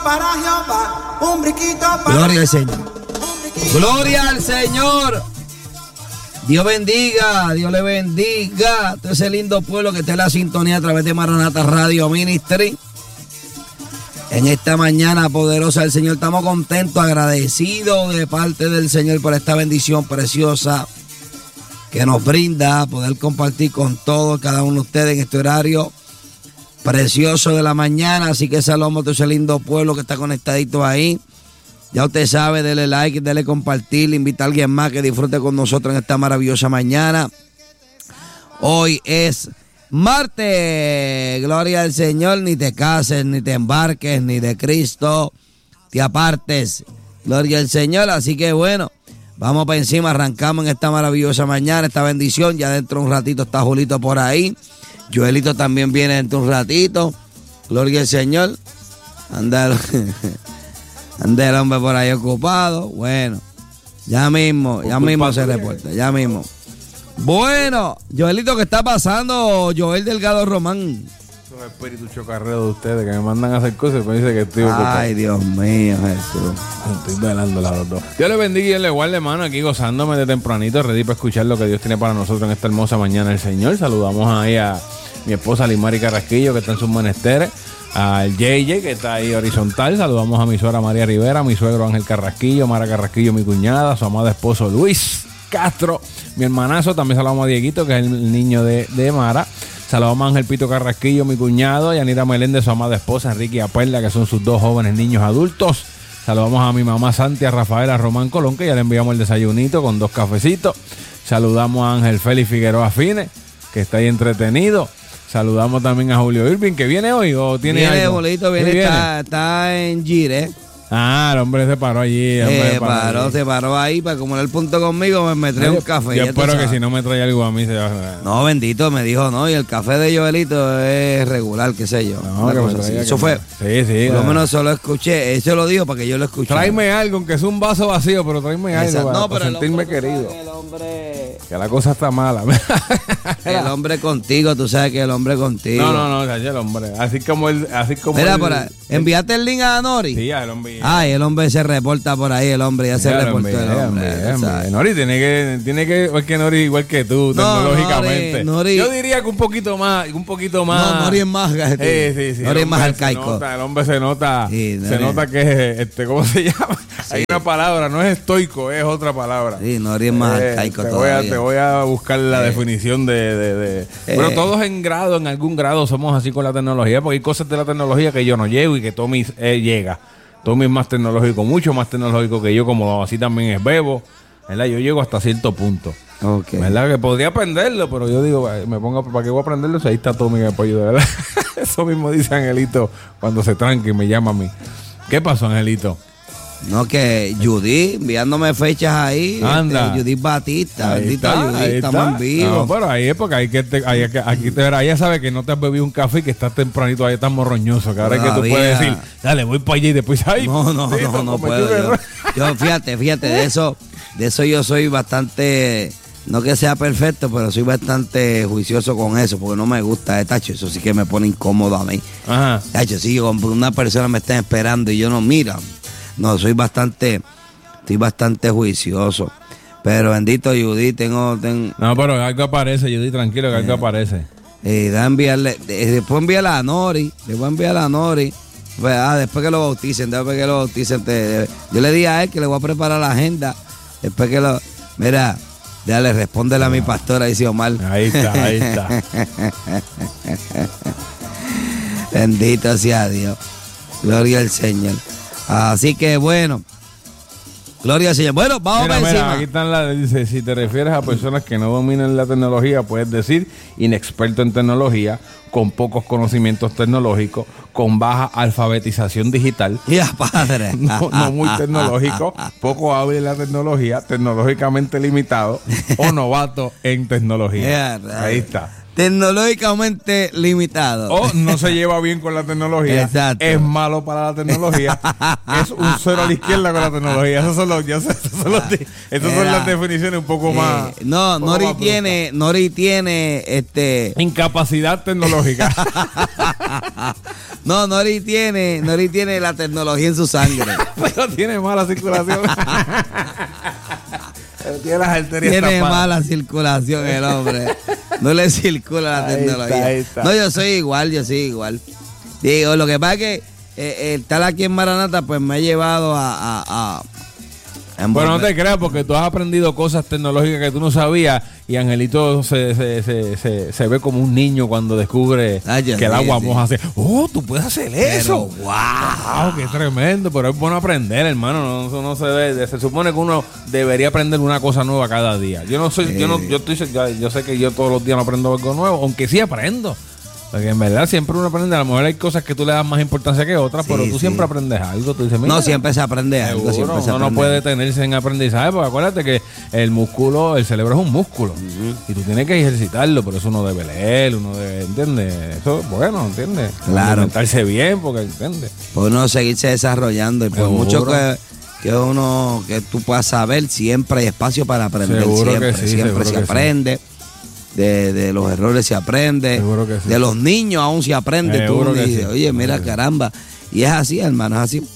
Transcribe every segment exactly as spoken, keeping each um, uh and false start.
Para Jehová, un briquito para... Gloria al Señor. Gloria al Señor. Dios bendiga, Dios le bendiga. Todo ese lindo pueblo que está en la sintonía a través de Maranata Radio Ministry. En esta mañana poderosa del Señor estamos contentos, agradecidos de parte del Señor por esta bendición preciosa que nos brinda poder compartir con todos, cada uno de ustedes en este horario precioso de la mañana. Así que saludos a todo ese lindo pueblo que está conectadito ahí. Ya usted sabe, dele like, dele compartir, invita a alguien más que disfrute con nosotros en esta maravillosa mañana. Hoy es martes, gloria al Señor, ni te cases, ni te embarques, ni de Cristo te apartes, gloria al Señor. Así que bueno, vamos para encima, arrancamos en esta maravillosa mañana, esta bendición. Ya dentro de un ratito está Julito por ahí, Joelito también viene dentro de un ratito, gloria al Señor. Anda, anda el hombre por ahí ocupado, bueno, ya mismo, ya mismo se reporta, ya mismo. Bueno, Joelito, ¿qué está pasando? Joel Delgado Román. Esos espíritus chocarreros de ustedes que me mandan a hacer cosas y me dicen que estoy ocupado. Ay, Dios mío, Jesús. Estoy velando las dos. Dios le bendiga y Dios le guarde, hermano, aquí gozándome de tempranito, ready para escuchar lo que Dios tiene para nosotros en esta hermosa mañana. El Señor, saludamos ahí a mi esposa Limari Carrasquillo, que está en sus menesteres, al J J, que está ahí horizontal. Saludamos a mi suegra María Rivera, a mi suegro Ángel Carrasquillo, Mara Carrasquillo, mi cuñada, a su amado esposo Luis Castro, mi hermanazo. También saludamos a Dieguito, que es el niño de, de Mara. Saludamos a Ángel Pito Carrasquillo, mi cuñado, y a Anita Meléndez, su amada esposa, Enrique y Aperla, que son sus dos jóvenes niños adultos. Saludamos a mi mamá Santi, a Rafaela Román Colón, que ya le enviamos el desayunito con dos cafecitos. Saludamos a Ángel Félix Figueroa Fine, que está ahí entretenido. Saludamos también a Julio Irving, que viene hoy o tiene Viene, algo. Julito, viene, viene? Está, está en Gire. Ah, el hombre se paró allí. El hombre Se se paró, paró, allí. se paró ahí para acumular el punto conmigo, me, me trae Yo- un café. Yo ya tú espero que sabes. si no me trae algo a mí se va a... No, bendito, me dijo, no, y el café de Joelito es regular, qué sé yo. No, una que me cosa así. traiga Eso que fue, me- Sí, sí. por lo claro. menos solo escuché, eso lo dijo para que yo lo escuché. Tráeme algo, aunque es un vaso vacío, pero tráeme algo Exacto. para, No, para pero el sentirme hombre, tú sabes querido. que El hombre, Que la cosa está mala. el hombre contigo, tú sabes que el hombre contigo. No, no, no, calle el hombre. Así como él, así como Mira, él- por ahí, enviaste el link a Nori. Sí, ya el hombre. Ay, el hombre se reporta por ahí, el hombre, ya se Ya lo reportó envié, el hombre. envié, tú envié. sabes. Nori tiene que, tiene que, es que Nori igual que tú, No, tecnológicamente. Nori, Nori- Yo diría que un poquito más, un poquito más. No, Nori es más, Sí, sí, sí. Nori el es más hombre se arcaico. nota, el hombre se nota, Sí, se Nori- nota que, este, ¿cómo se llama? Sí. Hay una palabra, no es estoico, es otra palabra. Sí, Nori es más Eh, arcaico te voy, a, todavía. te voy a buscar la Eh. definición de, de, de- Pero Eh. todos en grado, en algún grado somos así con la tecnología, porque hay cosas de la tecnología que yo no llego y que Tommy eh, llega. Tommy es más tecnológico, mucho más tecnológico que yo, como así también es Bebo, ¿verdad? Yo llego hasta cierto punto. Ok. ¿Verdad? Que podría aprenderlo, pero yo digo, "Ay, me pongo, ¿para qué voy a aprenderlo? Si ahí está Tommy en el pollo, de verdad." Eso mismo dice Angelito cuando se tranque y me llama a mí. ¿Qué pasó, Angelito? No, que Judy enviándome fechas ahí. Anda. Este, Judith Batista, Ahí bendita está, Judy, ahí estamos está. en vivo. No, pero ahí es porque hay que te, hay que- aquí te verá, ella sabe que no te has bebido un café y que estás tempranito, ahí estás morroñoso, que ahora es que tú Todavía. puedes decir, dale, voy para allá y después, ay, No, no, sí, no, no cometí puedo. un Yo, error. yo, fíjate, fíjate, de eso, de eso yo soy bastante, no que sea perfecto, pero soy bastante juicioso con eso, porque no me gusta, eh, tacho, eso sí que me pone incómodo a mí. Ajá. Tacho, si yo, como una persona me está esperando y yo no mira, no, soy bastante, estoy bastante juicioso. Pero bendito Judy, tengo, tengo No, pero algo aparece, Judy, tranquilo, que algo aparece. eh, da enviarle, de- después envíala a Nori, después envíala a Nori. Pues, ah, después que lo bauticen, después que lo bauticen, te- yo le di a él que le voy a preparar la agenda. Después que lo, mira, dale, respóndele a mi pastora, dice Omar. Ahí está, ahí está. Bendito sea Dios. Gloria al Señor. Así que bueno, gloria al Señor. Bueno, vamos Mira, para mira, encima. aquí están las, dice, si te refieres a personas que no dominan la tecnología, puedes decir inexperto en tecnología, con pocos conocimientos tecnológicos, con baja alfabetización digital, Ya, padre. no, no muy tecnológico, poco hábil en la tecnología, tecnológicamente limitado o novato en tecnología. Ya, rayos. Ahí está. tecnológicamente limitado. O no se lleva bien con la tecnología. Exacto. Es malo para la tecnología. Es un cero a la izquierda con la tecnología. Esos son los, ya sé, esos son, los, esas son las definiciones un poco Eh, más. no, poco Nori más tiene, Nori tiene este. Incapacidad tecnológica. No, Nori tiene, Nori tiene la tecnología en su sangre. Pero tiene mala circulación. Pero tiene las arterias Tiene tapadas. mala circulación el hombre. No le circula la Ahí tecnología. está, ahí está. No, yo soy igual, yo soy igual. Digo, lo que pasa es que eh, eh, estar aquí en Maranata, pues me ha llevado a. a, a Pero no te creas, porque tú has aprendido cosas tecnológicas que tú no sabías. Y Angelito se, se, se, se, se ve como un niño cuando descubre Ay, que sí, el agua sí. moja. Hace, oh, tú puedes hacer eso. Pero, wow. Wow, qué tremendo. Pero es bueno aprender, hermano. No, eso no se ve. Se supone que uno debería aprender una cosa nueva cada día. Yo no soy, Sí. yo no, yo estoy, yo, yo sé que yo todos los días no aprendo algo nuevo, aunque sí aprendo. Porque en verdad siempre uno aprende. A lo mejor hay cosas que tú le das más importancia que otras, Sí, pero tú sí. siempre aprendes algo. Tú dices, mira, No, siempre se aprende algo. seguro, Siempre se uno no aprende puede algo. detenerse en aprendizaje, porque acuérdate que el músculo, el cerebro es un músculo. Y tú tienes que ejercitarlo, por eso uno debe leer, uno debe, ¿entiendes? Eso es bueno, ¿entiendes? Claro. Alimentarse bien, porque, ¿entiendes? Por uno seguirse desarrollando. Y por Seguro. mucho que, que uno, que tú puedas saber, siempre hay espacio para aprender. Seguro que siempre, sí, siempre seguro se que sí. aprende. De, de los errores se aprende. Seguro que sí. De los niños aún se aprende. Seguro Tú que dices, sí. oye, mira, Seguro que sí. caramba. Y es así, hermano, es así.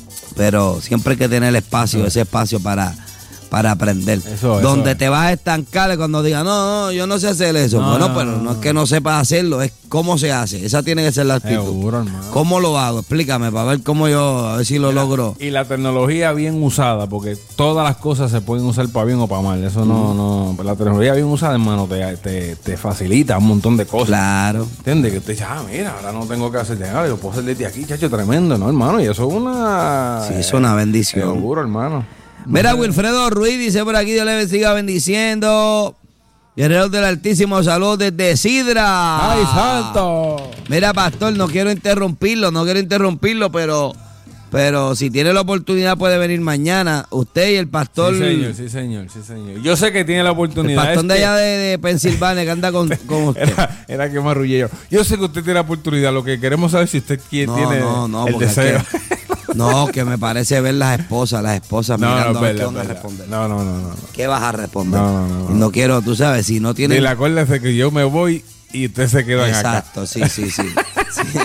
Pero siempre hay que tener espacio, Sí. ese espacio para, para aprender. Eso, Donde eso. te vas a estancar es cuando digas, no, no, yo no sé hacer eso. No, bueno, no, pero no, no, no. es que no sepas hacerlo, es cómo se hace. Esa tiene que ser la actitud. Seguro, hermano. ¿Cómo lo hago? Explícame para ver cómo yo, a ver si lo logro. Y la tecnología bien usada, porque todas las cosas se pueden usar para bien o para mal. Eso no, no. La tecnología bien usada, hermano, te, te, te facilita un montón de cosas. Claro. ¿Entiendes? Que usted dice, ah, mira, ahora no tengo que hacer nada, yo puedo hacer desde aquí, chacho, tremendo, ¿no, hermano? Y eso es una... Sí, es una bendición. Seguro, hermano. Mira, Wilfredo Ruiz dice por aquí, Dios le siga bendiciendo. Guerreros del Altísimo, saludos desde Sidra. ¡Ay, santo! Mira, pastor, no quiero interrumpirlo, no quiero interrumpirlo, pero, pero si tiene la oportunidad puede venir mañana. Usted y el pastor, Sí, señor, sí, señor, sí, señor. Yo sé que tiene la el oportunidad. pastor es de que- allá de, de Pensilvania que anda con, con usted. Era, era que me arrullé yo. Yo sé que usted tiene la oportunidad. Lo que queremos saber es si usted quiere, No, tiene no, no, el porque es deseo. que- no, que me parece ver las esposas, las esposas No, no, mirando es a ver verdad, qué van a es verdad. responder. No, no, no, no. no. ¿Qué vas a responder? No, no, no, no. Y no quiero, tú sabes, si no tiene... Dile, acuérdese que yo me voy y usted se queda acá. Exacto, sí, sí, sí. Sí.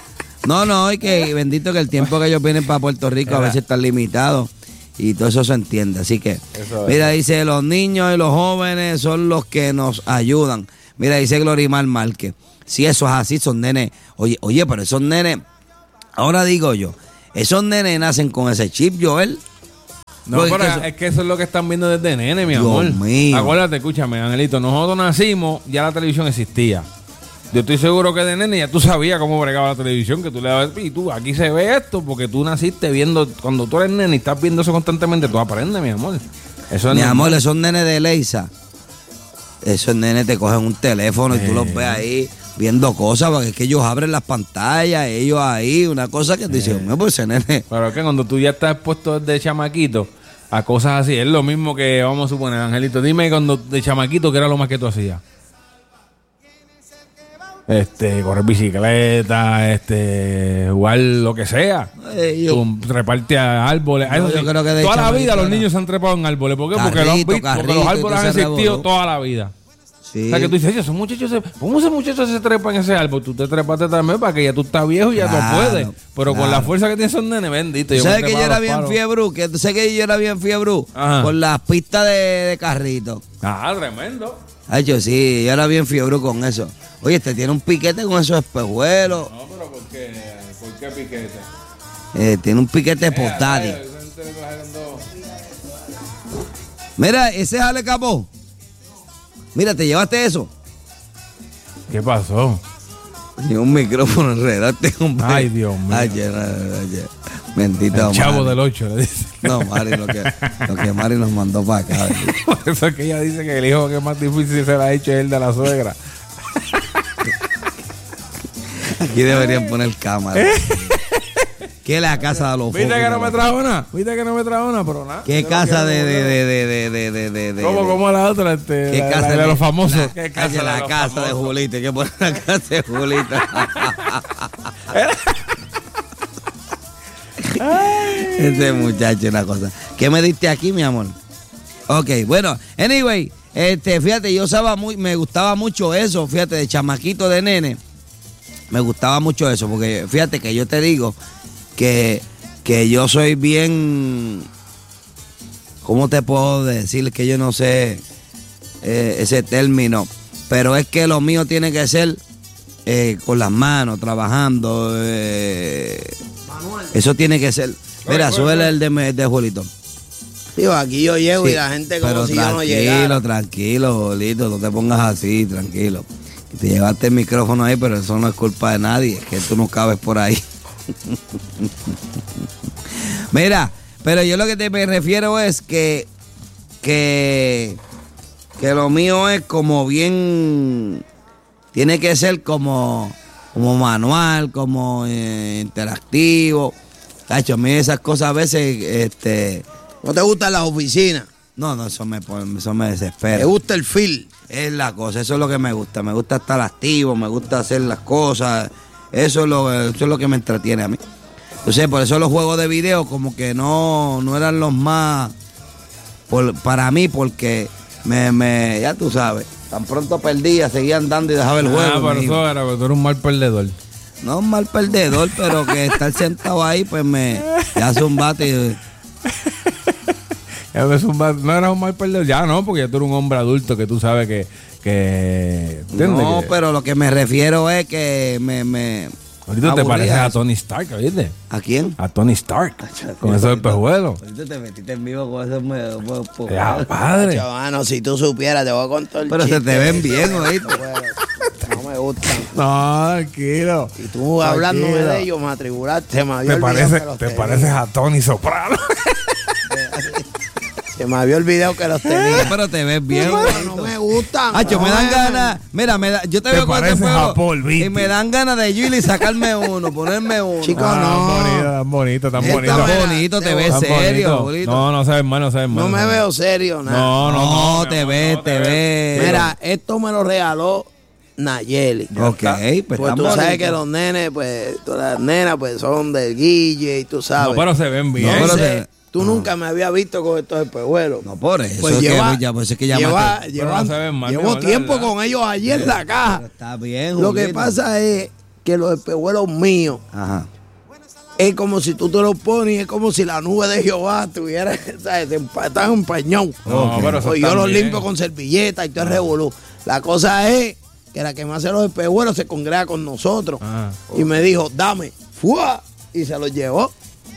No, no, y que bendito que el tiempo que ellos vienen para Puerto Rico a Era. veces está limitado y todo eso se entiende. Así que, Eso es. mira, dice, los niños y los jóvenes son los que nos ayudan. Mira, dice Glorimar Márquez. Si eso es así, son nenes. Oye, oye, pero esos nenes, ahora digo yo, esos nenes nacen con ese chip, Joel. No, Porque pero es que eso- es que eso es lo que están viendo desde nene, mi Dios amor. mío. Acuérdate, escúchame, Angelito, nosotros nacimos, ya la televisión existía. Yo estoy seguro que de nene ya tú sabías cómo bregaba la televisión, que tú le dabas, y tú, aquí se ve esto, porque tú naciste viendo, cuando tú eres nene y estás viendo eso constantemente, tú aprendes, mi amor. Eso es Mi normal. amor, esos nenes de Leisa, esos nenes te cogen un teléfono y tú los ves ahí viendo cosas, porque es que ellos abren las pantallas, ellos ahí, una cosa que te dicen, "Hombre, pues ese nene". Pero es que cuando tú ya estás expuesto desde chamaquito a cosas así, es lo mismo que, vamos a suponer, Angelito, dime cuando de chamaquito, ¿qué era lo más que tú hacías? Este, correr bicicleta, este, jugar lo que sea. Eh, yo- Tú treparte a árboles. No, Eso yo sí, creo que de toda la chamaquito vida los era- niños se han trepado en árboles. ¿Por qué? Porque, lo han Carrito, visto, porque carrito los y árboles todo han ese existido revolú. toda la vida. Sí. O sea, que tú dices, "Oye, esos muchachos, se, ¿cómo esos muchachos se trepan en ese árbol? Tú te trepaste también para que ya tú estás viejo y ya Claro, no puedes. Pero con la claro. fuerza que tienen esos nenes, bendito. ¿Tú yo me sabes que yo trepaba era los bien palos. fiebrú? Que tú sabes que yo era bien fiebrú Ajá. con las pistas de, de carrito. Ah, tremendo. Ay, yo sí, yo era bien fiebrú con eso. Oye, este tiene un piquete con esos espejuelos. No, pero ¿por qué? ¿Por qué piquete? Eh, tiene un piquete postadi. Mira, ese es Ale Capó. Mira, ¿te llevaste eso? ¿Qué pasó? Ni un micrófono enredarte, hombre. Ay, Dios mío. Ay, ya, ya, ya. Bendito El chavo Mari. del ocho, le dice. No, Mari, lo que, lo que Mari nos mandó para acá. bendito. Por eso es que ella dice que el hijo que es más difícil se la ha hecho es el de la suegra. Aquí deberían poner cámara. ¿Qué es la casa de los ¿Viste focos? que no me trajo una? ¿Viste que no me trajo una? Pero nada. ¿Qué Yo casa no de, quiero de, volver. de, de, de, de, de, de, ¿Cómo, de- cómo la otra? Este, ¿Qué la, casa la de los famosos. La, ¿Qué casa oye, de la los casa de famosos? Julito. ¿Qué pone la casa de Julito? Ese muchacho, una cosa. ¿Qué me diste aquí, mi amor? Ok, bueno, anyway, este, fíjate, yo usaba muy, me gustaba mucho eso, fíjate, de chamaquito de nene. Me gustaba mucho eso, porque fíjate que yo te digo que, que yo soy bien, ¿cómo te puedo decir? Que yo no sé eh, ese término, pero es que lo mío tiene que ser eh, con las manos, trabajando. Eh, eso tiene que ser. Mira, Oye, súbele oye, el de, de Julito. Digo, aquí yo llego Sí, y la gente como pero si yo no tranquilo, llegara. tranquilo, Julito, no te pongas así, tranquilo. Te llevaste el micrófono ahí, pero eso no es culpa de nadie, es que tú no cabes por ahí. Mira, pero yo lo que te me refiero es que, que, que lo mío es como bien, tiene que ser como, como manual, como eh, interactivo. Tacho, a mí esas cosas a veces, este, ¿No te gustan las oficinas? no, no, eso me, pone- eso me ¿Te desespera. gusta el feel? Es la cosa, eso es lo que me gusta. Me gusta estar activo, me gusta hacer las cosas. Eso es lo, eso es lo que me entretiene a mí. Entonces, por eso los juegos de video como que no, no eran los más por- para mí, porque me, me, ya tú sabes, tan pronto perdía, seguía andando y dejaba el juego. Ah, por me eso iba. era, porque tú eres un mal perdedor. No un mal perdedor, pero que estar sentado ahí, pues me ya hace un bate y Ya ves un mal- no eras un mal perdedor. Ya no, porque ya tú eres un hombre adulto que tú sabes que. que ¿entiendes? no, Que- pero lo que me refiero es que me, me Ahorita te aburría pareces a eso. Tony Stark, ¿oíste? ¿A quién? A Tony Stark. Con eso del pejuelo. Ahorita te metiste en vivo con eso. Me, me- me- Ya, padre. Chavano, si tú supieras, te voy a contar el Pero se chiste te ven ese. bien, ¿oíste? No me gustan. No, tranquilo. Y tú hablándome Tranquilo. de ellos, me atribulaste, se me había Te, olvidado parece, que los te tenía. pareces a Tony Soprano. Se me había olvidado que los tenía. Pero te ves bien, No bonito. me gustan. Hacho, me no dan me- ganas. Mira, me da- yo te, Te veo con este pareces a juego Paul Beatty. y me dan ganas de yo ir y sacarme uno, ponerme uno. Chico, Ah, no. Tan bonito, tan Esta bonito, Tan tan manera- bonito, te te ves bonito. serio, bonito. No, no sabes mal, no sabes mal. No me veo serio, nada. No, no, No, no. te mi ves, amor, no te ves. Mira, esto me lo regaló Nayeli. Ok, pues, Pues tan tú sabes bonito. que los nenes, pues, todas las nenas, pues, son del Guille y tú sabes. No, pero se ven bien. No, pero Entonces, te- tú nunca me habías visto con estos espejuelos. No, por eso. Pues es lleva, que, ya, pues es que ya lleva, maté. lleva- no se ven mal, llevo mi amor, tiempo ¿verdad? con ellos allí en la caja. Pero está bien, Lo que Julito. pasa es que los espejuelos míos Ajá. es como si tú te los pones, es como si la nube de Jehová estuviera, ¿sabes? Empa- Están en pañón. No, pero eso Pues yo está los bien. limpio con servilleta y todo el revolú. La cosa es que la que me hace los espejuelos se congrega con nosotros. Ah. Y me dijo, dame, ¡fua! Y se los llevó.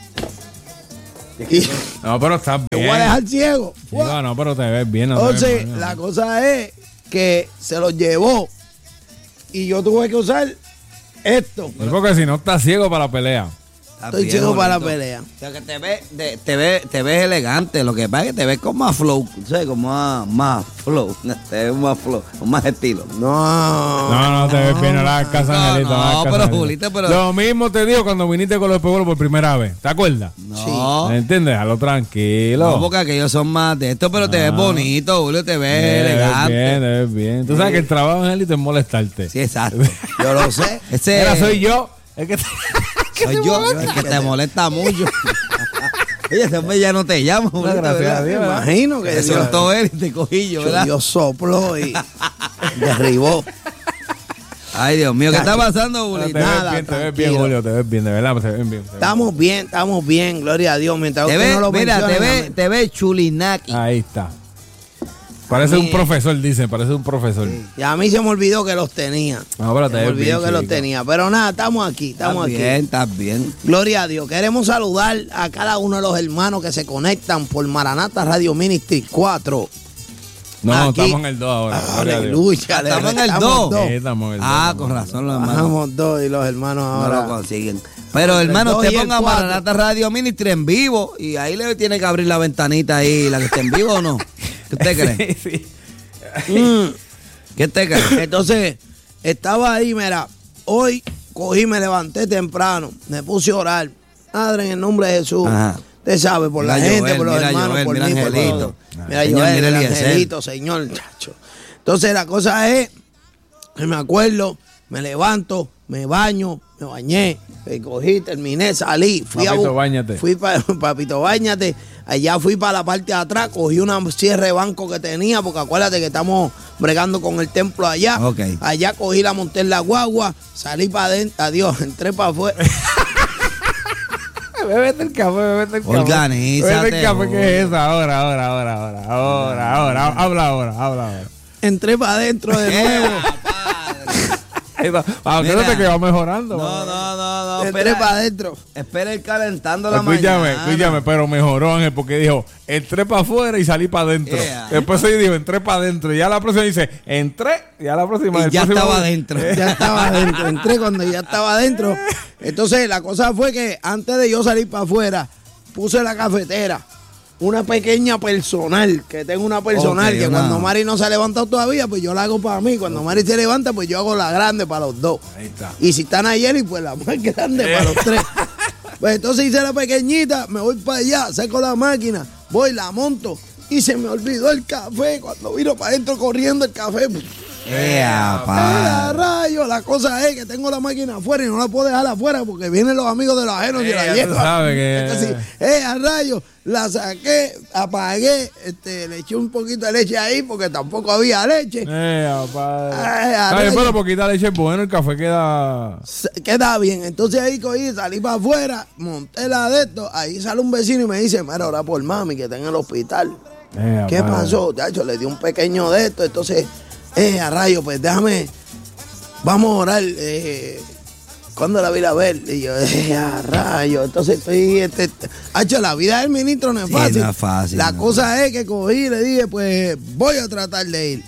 Y No, pero estás te bien. voy a dejar ciego. ¡fua! Digo, no, pero te ves bien. No te ves Entonces, mal, mi la amor. cosa es que se los llevó y yo tuve que usar esto. Sí, porque si no estás ciego para la pelea. Está Estoy bien, ciego para la bonito. pelea. O sea, que te ves, de- te ves, te ves elegante. Lo que pasa es que te ves con más flow. ¿Sabes? Con más, más flow. Te ves más flow, con más estilo. No. No, no te ves bien, no le hagas caso, No, Angelito. no, le hagas caso, pero, Angelito. Julito, pero- Lo mismo te digo cuando viniste con los espejuelos por primera vez. ¿Te acuerdas? No. ¿Me entiendes? Déjalo tranquilo. No, porque aquellos son más de esto, pero te ves Ah. bonito, Julio, te ves Te ves elegante. bien, te ves bien. Tú sabes que el trabajo, Angelito, es molestarte. Sí, exacto. Yo lo sé. Ese Mira, soy yo. Es que te- soy yo, el que te molesta mucho. Oye, ese hombre ya no te llama, Julio, gracias ¿verdad? a Dios, Me ¿verdad? imagino que Te Dios, soltó él y te cogí yo, ¿verdad? Dios sopló y derribó. Ay, Dios mío, ¿qué está pasando, Te Julio? ves Nada, bien, te ves tranquilo. bien, Julio. Te ves bien, de verdad. Te ves bien. te ves bien. Estamos bien, estamos bien, gloria a Dios. Mientras Te usted ves, no lo mira, te mencione, ves, te ves chulinaki. Ahí está. Parece A mí- un profesor, dice. Parece un profesor. y a mí se me olvidó que los tenía. No, pero te Se me ves olvidó bien, que los chico. tenía. Pero nada, estamos aquí, estamos Estás aquí. bien, estás bien. Gloria a Dios. Queremos saludar a cada uno de los hermanos que se conectan por Maranata Radio Ministry cuatro. No, Aquí. estamos en el dos ahora. gloria a Dios. Aleluya. le Estamos en el restamos dos. Sí, estamos en el dos, Ah, estamos con en el razón, los hermanos. Bajamos dos y los hermanos No ahora. lo consiguen. Pero El hermano, dos usted y el ponga cuatro. Maranata Radio Ministry en vivo y ahí le tiene que abrir la ventanita ahí, la que esté en vivo o no. ¿Qué usted cree? Sí, sí. Mm. ¿Qué usted cree? Entonces, estaba ahí, mira, hoy cogí, me levanté temprano, me puse a orar Padre, en el nombre de Jesús. Ajá. Usted sabe, por Mira la gente, Joel, por los mira hermanos, Joel, por mira mí, por Angelito. todo. Ah. Mira Señor, Joel, mira el Eliezer. Angelito, señor, chacho. Entonces la cosa es que me acuerdo, me levanto, me baño, me bañé, me cogí, terminé, salí, fui Papito, a bu- báñate. Fui para Papito, báñate. Allá fui para la parte de atrás, cogí una cierre de banco que tenía, porque acuérdate que estamos bregando con el templo allá. Ok. Allá cogí la, monté en la guagua, salí para adentro, adiós, entré para afuera. Bébete el café, bébete el café. Organízate, Bébete el café, joder. ¿qué es eso? Ahora, ahora, ahora, ahora, ahora, ahora. Habla ahora, habla ahora. Entré para adentro de nuevo. Ahí va. Acuérdate Mira. que va mejorando. No, no, no, no. Entré para adentro. Espera el calentando la Escúchame, mañana. escúchame, pero mejoró Ángel porque dijo, entré para afuera y salí para adentro. Yeah. Después se dijo, entré para adentro. Y ya la próxima dice, entré, ya la próxima. Y el ya próximo- estaba adentro. Ya estaba adentro. Entré cuando ya estaba adentro. Entonces la cosa fue que antes de yo salir para afuera, puse la cafetera. Una pequeña personal, que tengo una personal, Ok, que una- cuando Mari no se ha levantado todavía, pues yo la hago para mí. Cuando Mari se levanta, pues yo hago la grande para los dos. Ahí está. Y si están ayer, pues la más grande para los tres. Pues entonces hice la pequeñita, me voy para allá, saco la máquina, voy, la monto y se me olvidó el café. Cuando vino para adentro corriendo el café, Ea, ¡ah, pa. rayo! La cosa es que tengo la máquina afuera y no la puedo dejar afuera porque vienen los amigos de los ajenos y Eh, la ya tú llevan. sabes que- Entonces, ¡eh, a rayo! La saqué, apagué, este, le eché un poquito de leche ahí porque tampoco había leche. Eh, padre. Ay, a Está bien, rayos. pero poquita leche es bueno, el café queda. Se- Queda bien. Entonces ahí cogí, salí para afuera, monté la de esto. Ahí sale un vecino y me dice, mira, ahora por mami que está en el hospital. Eh, ¿Qué padre. pasó? Chacho, le di un pequeño de esto. Entonces, eh, a rayo, pues déjame, vamos a orar. Eh, ¿Cuándo la vi a ver? Y yo, eh, a rayo. Entonces estoy, este, este, hacho, la vida del ministro no es Sí, fácil. no es fácil, La no. cosa es que cogí y le dije, pues voy a tratar de ir.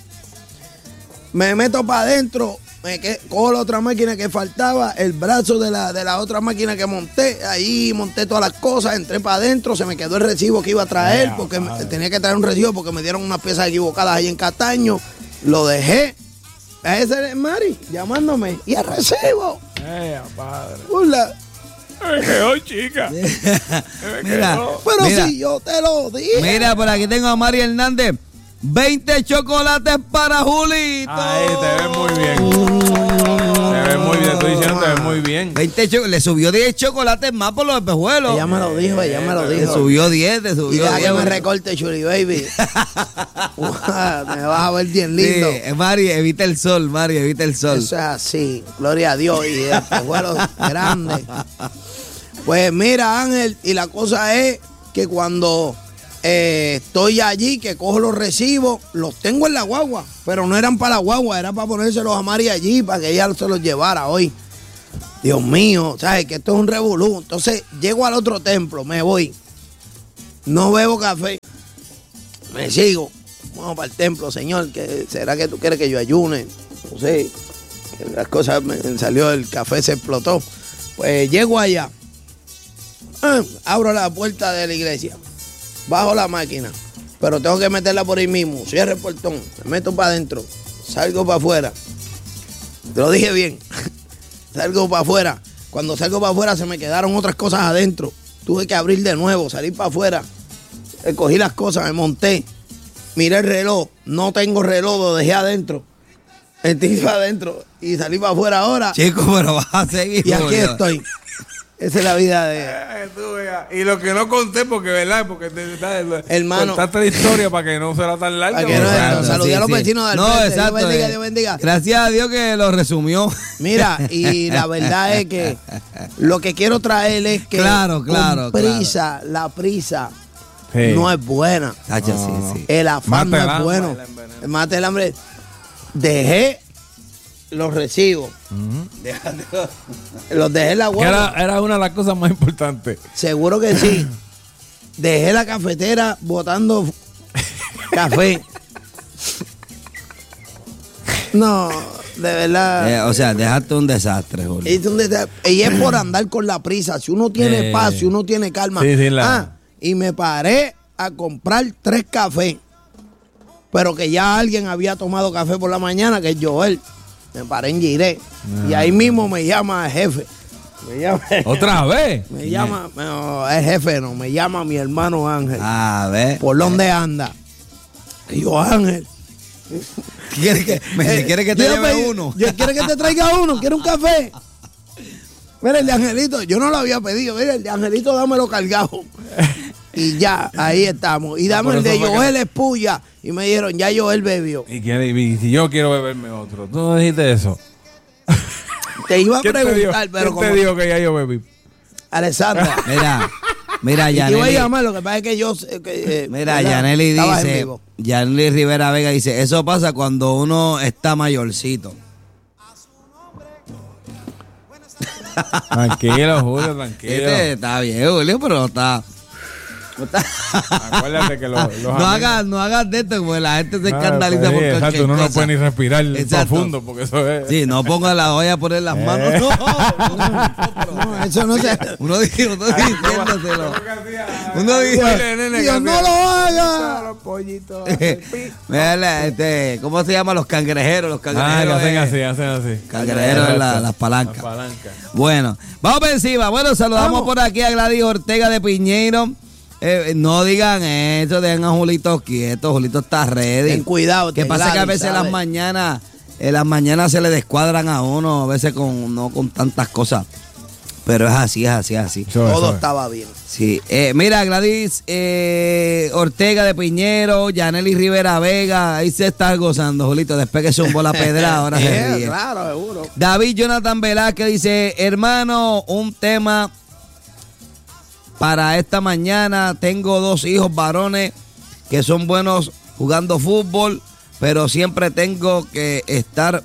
Me meto para adentro, me que- cojo la otra máquina que faltaba, el brazo de la, de la otra máquina que monté, ahí monté todas las cosas, entré para adentro, se me quedó el recibo que iba a traer, Ea, porque me- padre. tenía que traer un recibo porque me dieron unas piezas equivocadas ahí en Cataño, lo dejé. A ese es Mari, llamándome, y el recibo. Eh, padre. Burla. Me quedó, chica. Mira, Pero mira, si yo te lo dije. mira, por aquí tengo a Mari Hernández. veinte chocolates para Julito. Ahí te ves muy bien. Te ves muy bien, estoy diciendo, te ves muy bien. veinte cho- le subió diez chocolates más por los espejuelos. Ella me lo dijo, ella me lo Le dijo. subió diez, le Y subió deja diez. que me recorte, Chuli Baby. Me vas a ver bien Sí, lindo. eh, Mari, evita el sol, Mari, evita el sol. Eso es así, gloria a Dios y el espejuelo grande. Pues mira, Ángel, y la cosa es que cuando eh, estoy allí, que cojo los recibos, los tengo en la guagua, pero no eran para la guagua, era para ponérselos a Mari allí, para que ella se los llevara hoy. Dios mío, ¿sabes? Que esto es un revolú. Entonces, llego al otro templo, me voy, no bebo café, me sigo. Vamos para el templo, Señor, que será que tú quieres que yo ayune, no sé, que las cosas me salió, el café se explotó. Pues llego allá, ah, abro la puerta de la iglesia, bajo la máquina, pero tengo que meterla por ahí mismo, cierro el portón, me meto para adentro, salgo para afuera, te lo dije bien, salgo para afuera, cuando salgo para afuera se me quedaron otras cosas adentro, tuve que abrir de nuevo, salir para afuera, eh, cogí las cosas, me monté, miré el reloj, no tengo reloj, lo dejé adentro, estoy para adentro y salí para afuera ahora Chico, pero vas a seguir. y aquí Julio. estoy. Esa es la vida de... Eh, tú veas. Y lo que no conté, porque, ¿verdad? Porque te, te- Hermano. contaste la historia para que no fuera tan larga. Para que no- ¿verdad? saludé a los vecinos del No, frente. Dios exacto. bendiga, eh. Dios bendiga. Gracias a Dios que lo resumió. Mira, y la verdad es que lo que quiero traer es que Claro, claro, con prisa, la prisa Sí. no es buena. Tacho, No, no. sí, sí. El afán Mata el no es hambre, bueno. la envenena. El mate el hambre. Dejé los recibos. Los dejé en la Que era, guagua. era una de las cosas más importantes. Seguro que sí. Dejé la cafetera botando café. No, de verdad. Eh, o sea, dejaste un desastre, Julio. Es un desa- y es por andar con la prisa. Si uno tiene Eh. paz, si uno tiene calma. Sí, sí, la- Ah, y me paré a comprar tres cafés. Pero que ya alguien había tomado café por la mañana, que es Joel. Me paré en Giré. Y ahí mismo me llama el jefe. Me llama, ¿Otra vez? me llama, no, el jefe no, me llama mi hermano Ángel. A ver. ¿Por dónde anda? Y yo, Ángel. ¿Quiere que, me, eh, ¿quiere que te yo lleve pedí- uno? Yo quiero que te traiga uno, quiero un café. Mira, el de Angelito, yo no lo había pedido. Mira, el de Angelito, dámelo cargado. Y ya, ahí estamos. Y dame por el de eso fue que- Joel Espuya. Y me dijeron, ya Joel bebió. ¿Y, quiere, y si yo quiero beberme otro? ¿Tú no dijiste eso? Te iba a ¿Quién te dijo, preguntar, pero quién como... te dijo que ya yo bebí? Alessandra. Mira, mira, Y te iba a Yaneli. llamar, lo que pasa es que yo... sé que, eh, Mira, ¿verdad? Yaneli Estabas en dice, vivo. Yaneli Rivera Vega dice, eso pasa cuando uno está mayorcito. Tranquilo, Julio, tranquilo. Este está bien, Julio, pero no está... No, está- Acuérdate que los, los no amigos- hagas, no hagas de esto, porque la gente se Ah, escandaliza pues, por sí, cualquier exacto, uno no cosa. puede ni respirar Exacto. profundo porque eso es. Sí, no ponga la olla a poner las manos. Eh. No, No, eso no se... uno dice, uno diciéndoselo. Uno dice, Dios, no lo haga. Los pollitos. mira, este, ¿cómo se llaman los cangrejeros? Los Ah, que cangrejeros. hacen eh, así, hacen así. Cangrejeros en la- las palancas. Las palancas. Bueno, vamos por encima. Bueno, saludamos Vamos. por aquí a Gladys Ortega de Piñeiro. Eh, no digan eso, dejen a Julito quieto. Julito está ready. Ten cuidado. Que te pasa que a Gladys, veces ¿sabes? las mañanas, en las mañanas se le descuadran a uno, a veces con no con tantas cosas. Pero es así, es así, es así. Eso es, Todo eso es. estaba bien. Sí, eh, mira, Gladys eh, Ortega de Piñero, Yaneli Rivera Vega, ahí se está gozando, Julito. Después que zumbó la pedra, ahora se Eh, ríe. Claro, seguro. David Jonathan Velázquez dice, hermano, un tema para esta mañana. Tengo dos hijos varones que son buenos jugando fútbol, pero siempre tengo que estar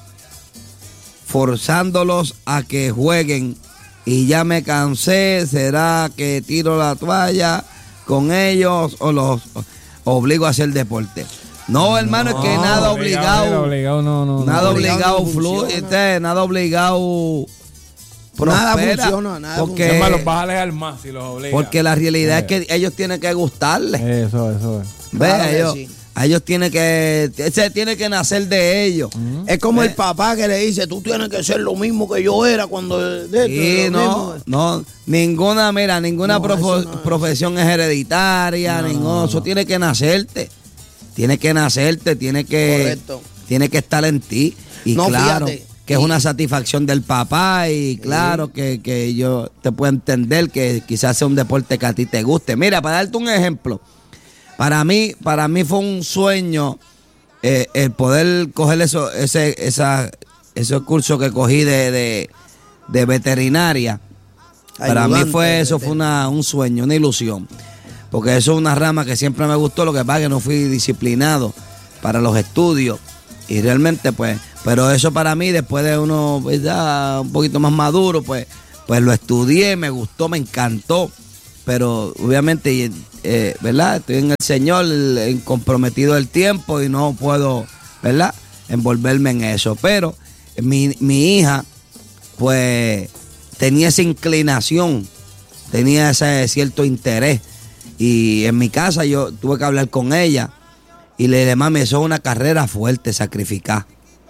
forzándolos a que jueguen. Y ya me cansé, ¿será que tiro la toalla con ellos o los obligo a hacer deporte? No, hermano, es que nada obligado. obligado no, no, no. Nada obligado obligado, no fluye, funciona. este, nada obligado Nada prospera, funciona, nada porque, Es más, los vas a alejar más si los obligas. porque la realidad es que ellos tienen que gustarle. Eso, eso es. ¿Ves? Claro que ellos, sí. a ellos tienen que, ese tiene que nacer de ellos. Es como Eh. el papá que le dice, tú tienes que ser lo mismo que yo era cuando... de- Sí, lo no, mismo". no, ninguna, mira, ninguna No, profo- eso no es. profesión es hereditaria, ninguno, eso tiene que nacerte, tiene que nacerte, tiene que, Correcto. tiene que estar en ti. Y No, claro, fíjate. que es una satisfacción del papá y claro que, que yo te puedo entender que quizás sea un deporte que a ti te guste. Mira, para darte un ejemplo, para mí, para mí fue un sueño eh, el poder coger eso, ese, esa, esos cursos que cogí de, de, de veterinaria. Para mí Ayudante fue de eso, fue una, un sueño, una ilusión. Porque eso es una rama que siempre me gustó, lo que pasa es que no fui disciplinado para los estudios. Y realmente, pues, pero eso para mí, después de uno, pues, ya un poquito más maduro, pues, pues lo estudié, me gustó, me encantó. Pero obviamente, eh, ¿verdad? Estoy en el Señor, en comprometido el tiempo y no puedo, ¿verdad? Envolverme en eso. Pero mi, mi hija, pues, tenía esa inclinación, tenía ese cierto interés. Y en mi casa yo tuve que hablar con ella y le dije, mami, eso es una carrera fuerte, sacrificada.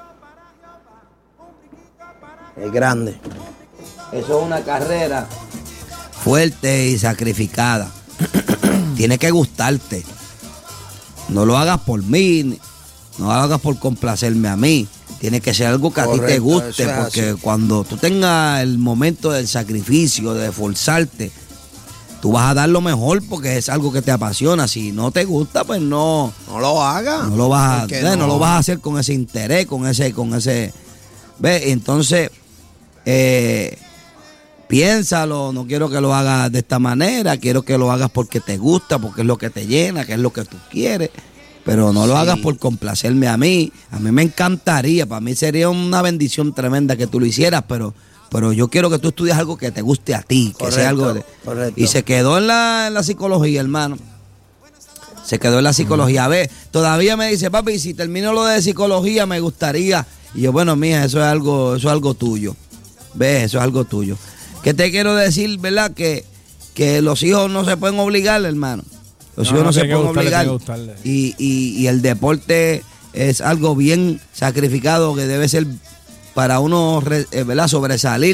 Es grande. Eso es una carrera fuerte y sacrificada. Tiene que gustarte. No lo hagas por mí, no lo hagas por complacerme a mí. Tiene que ser algo que a ti te Correcto, guste, eso es porque así. cuando tú tengas el momento del sacrificio, de esforzarte, tú vas a dar lo mejor porque es algo que te apasiona. Si no te gusta, pues no, No lo haga. no lo vas a, ¿Por qué eh, no lo vas a hacer con ese interés, con ese, con ese, ¿ves? Entonces, eh, piénsalo, no quiero que lo hagas de esta manera, quiero que lo hagas porque te gusta, porque es lo que te llena, que es lo que tú quieres, pero no lo Sí. hagas por complacerme a mí. A mí me encantaría, para mí sería una bendición tremenda que tú lo hicieras, pero, pero yo quiero que tú estudies algo que te guste a ti, que sea Correcto, algo de... correcto. Y se quedó en la, en la psicología, hermano. Se quedó en la psicología. A ver, todavía me dice, papi, si termino lo de psicología, me gustaría. Y yo, bueno, mija, eso es algo, eso es algo tuyo. ¿Ves? Eso es algo tuyo. ¿Qué te quiero decir, verdad? Que, que los hijos no se pueden obligar, hermano. Los No, hijos no, no, se tiene que pueden gustarle, obligar. tiene que gustarle. Y, y, y el deporte es algo bien sacrificado que debe ser para uno, re- eh, ¿verdad? Sobresalir.